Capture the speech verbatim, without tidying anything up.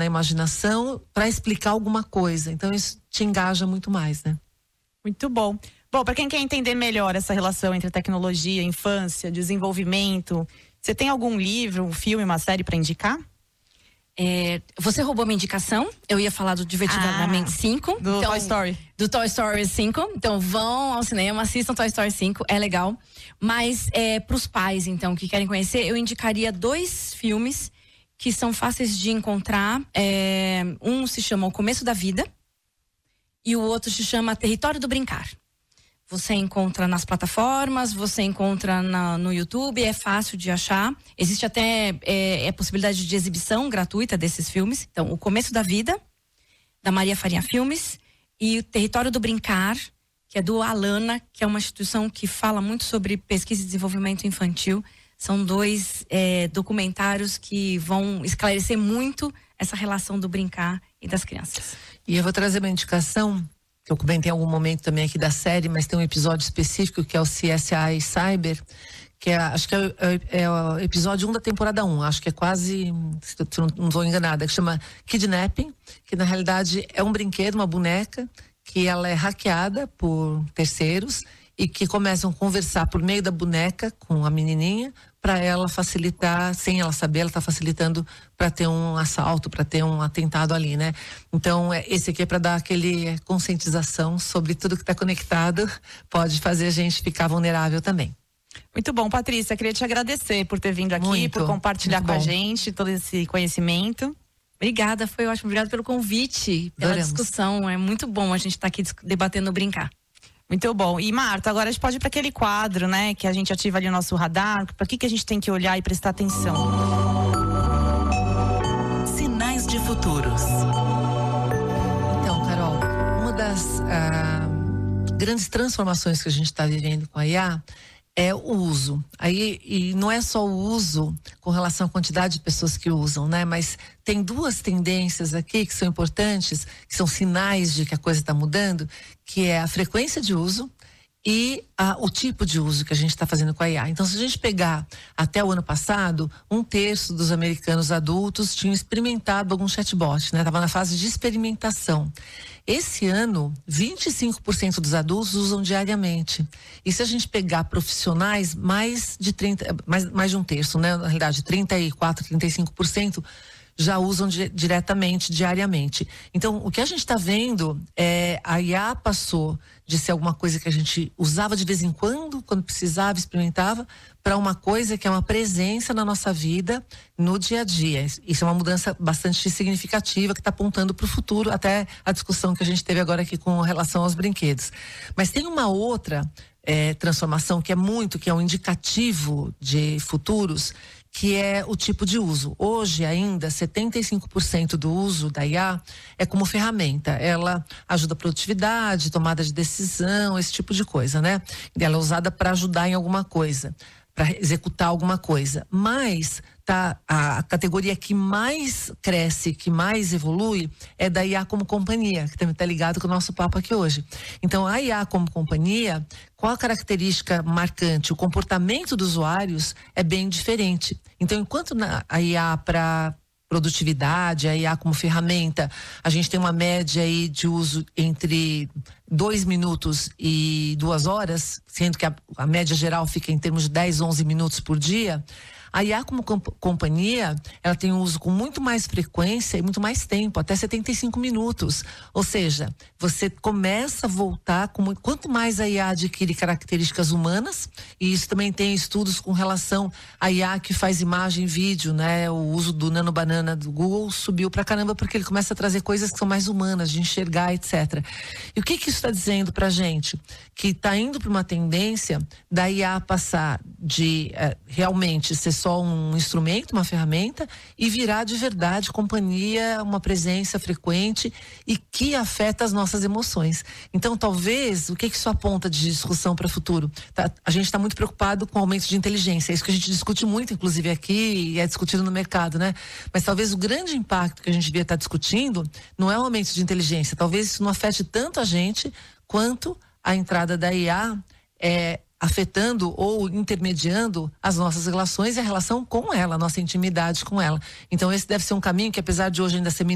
na imaginação para explicar alguma coisa. Então isso te engaja muito mais, né? Muito bom. Bom, para quem quer entender melhor essa relação entre tecnologia, infância, desenvolvimento, você tem algum livro, um filme, uma série para indicar? É, você roubou minha indicação. Eu ia falar do Divertidamente ah, cinco. Do então, Toy Story. Do Toy Story cinco. Então vão ao cinema, assistam Toy Story cinco, é legal. Mas é, pros pais, então, que querem conhecer, eu indicaria dois filmes que são fáceis de encontrar. É, um se chama O Começo da Vida e o outro se chama Território do Brincar. Você encontra nas plataformas, você encontra na, no YouTube, é fácil de achar. Existe até é, é possibilidade de exibição gratuita desses filmes. Então, O Começo da Vida, da Maria Farinha Filmes, e o Território do Brincar, que é do Alana, que é uma instituição que fala muito sobre pesquisa e desenvolvimento infantil. São dois é, documentários que vão esclarecer muito essa relação do brincar e das crianças. E eu vou trazer uma indicação que eu comentei em algum momento também aqui da série, mas tem um episódio específico que é o C S I Cyber, que é, acho que é, é, é o episódio um da temporada um, acho que é quase, se eu não estou enganada, que chama Kidnapping, que na realidade é um brinquedo, uma boneca, que ela é hackeada por terceiros e que começam a conversar por meio da boneca com a menininha, para ela facilitar, sem ela saber, ela está facilitando para ter um assalto, para ter um atentado ali, né? Então, esse aqui é para dar aquele conscientização sobre tudo que está conectado, pode fazer a gente ficar vulnerável também. Muito bom, Patrícia, queria te agradecer por ter vindo aqui, muito, por compartilhar com bom. a gente todo esse conhecimento. Obrigada, foi ótimo. Obrigada pelo convite, pela Adoramos. discussão. É muito bom a gente estar tá aqui debatendo brincar. Muito bom. E Marta, agora a gente pode ir para aquele quadro, né? Que a gente ativa ali o nosso radar. Para que, que a gente tem que olhar e prestar atenção? Sinais de futuros. Então, Carol, uma das ah, grandes transformações que a gente está vivendo com a I A é o uso. Aí, e não é só o uso com relação à quantidade de pessoas que usam, né? Mas tem duas tendências aqui que são importantes, que são sinais de que a coisa está mudando, que é a frequência de uso e a, o tipo de uso que a gente está fazendo com a I A. Então, se a gente pegar até o ano passado, um terço dos americanos adultos tinham experimentado algum chatbot, né? Estava na fase de experimentação. Esse ano, vinte e cinco por cento dos adultos usam diariamente. E se a gente pegar profissionais, mais de trinta, mais, mais de um terço, né? Na realidade, trinta e quatro, trinta e cinco por cento já usam di- diretamente, diariamente. Então, o que a gente está vendo é a I A passou de ser alguma coisa que a gente usava de vez em quando, quando precisava, experimentava, para uma coisa que é uma presença na nossa vida, no dia a dia. Isso é uma mudança bastante significativa que está apontando para o futuro, até a discussão que a gente teve agora aqui com relação aos brinquedos. Mas tem uma outra é, transformação que é muito, que é um indicativo de futuros, que é o tipo de uso. Hoje ainda, setenta e cinco por cento do uso da I A é como ferramenta. Ela ajuda a produtividade, tomada de decisão, esse tipo de coisa, né? Ela é usada para ajudar em alguma coisa, para executar alguma coisa. Mas tá, a categoria que mais cresce, que mais evolui, é da I A como companhia, que também está ligado com o nosso papo aqui hoje. Então, a I A como companhia, qual a característica marcante? O comportamento dos usuários é bem diferente. Então, enquanto na, a I A para produtividade, a I A como ferramenta, a gente tem uma média aí de uso entre dois minutos e duas horas, sendo que a, a média geral fica em termos de dez, onze minutos por dia. A I A como comp- companhia, ela tem um uso com muito mais frequência e muito mais tempo, até setenta e cinco minutos. Ou seja, você começa a voltar com muito, quanto mais a I A adquire características humanas, e isso também tem estudos com relação à I A que faz imagem e vídeo, né? O uso do Nano Banana do Google subiu pra caramba porque ele começa a trazer coisas que são mais humanas, de enxergar, etcétera. E o que que isso está dizendo pra gente? Que está indo para uma tendência da I A passar de eh, realmente ser só um instrumento, uma ferramenta, e virar de verdade companhia, uma presença frequente e que afeta as nossas emoções. Então, talvez, o que que isso aponta de discussão para o futuro? Tá, a gente está muito preocupado com o aumento de inteligência, é isso que a gente discute muito, inclusive aqui, e é discutido no mercado, né? Mas talvez o grande impacto que a gente devia estar discutindo não é o aumento de inteligência, talvez isso não afete tanto a gente quanto a entrada da I A é, afetando ou intermediando as nossas relações e a relação com ela, a nossa intimidade com ela. Então esse deve ser um caminho que, apesar de hoje ainda ser